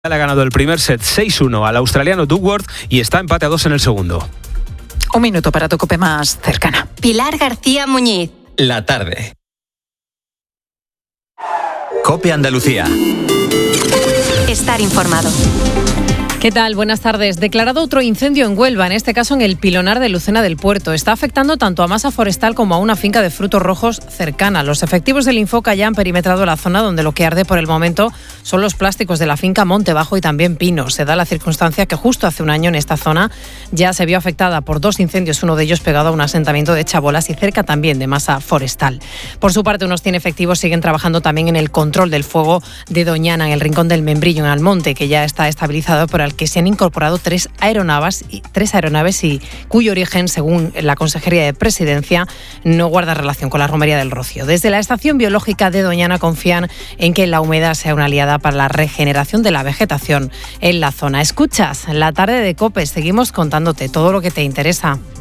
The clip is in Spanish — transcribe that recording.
Le ha ganado el primer set 6-1 al australiano Duckworth y está empate a 2 en el segundo. Un minuto para tu COPE más cercana. Pilar García Muñiz. La tarde. COPE Andalucía. Estar informado. ¿Qué tal? Buenas tardes. Declarado otro incendio en Huelva, en este caso en el Pilonar de Lucena del Puerto. Está afectando tanto a masa forestal como a una finca de frutos rojos cercana. Los efectivos del Infoca ya han perimetrado la zona donde lo que arde por el momento son los plásticos de la finca Monte Bajo y también pinos. Se da la circunstancia que justo hace un año en esta zona ya se vio afectada por 2 incendios, uno de ellos pegado a un asentamiento de chabolas y cerca también de masa forestal. Por su parte, unos 100 efectivos siguen trabajando también en el control del fuego de Doñana, en el Rincón del Membrillo, en Almonte, que ya está estabilizado, por el que se han incorporado 3 aeronaves y cuyo origen, según la Consejería de Presidencia, no guarda relación con la romería del Rocío. Desde la Estación Biológica de Doñana confían en que la humedad sea una aliada para la regeneración de la vegetación en la zona. Escuchas La Tarde de COPE, seguimos contándote todo lo que te interesa.